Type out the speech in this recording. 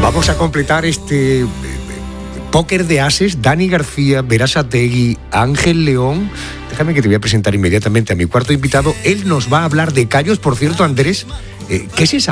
Vamos a completar este póker de ases. Dani García, Berasategui, Ángel León. Déjame que te voy a presentar inmediatamente a mi cuarto invitado. Él nos va a hablar de callos. Por cierto, Andrés, ¿qué se sabe